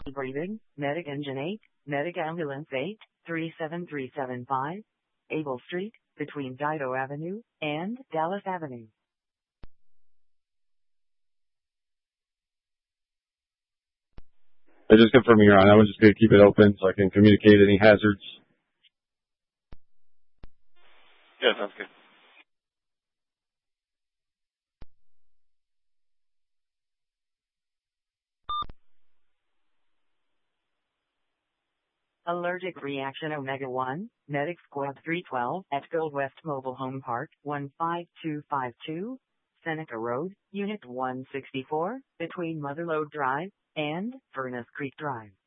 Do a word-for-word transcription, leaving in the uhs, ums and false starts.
Breathing, Medic Engine eight, Medic Ambulance eight, three seven three seven five, Able Street, between Dido Avenue and Dallas Avenue. I just confirming Your Honor. I was just going to keep it open so I can communicate any hazards. Yeah, sounds good. Allergic reaction Omega one, Medic Squad three twelve at Gold West Mobile Home Park, one five two five two, Seneca Road, Unit one sixty-four, between Motherlode Drive and Furnace Creek Drive.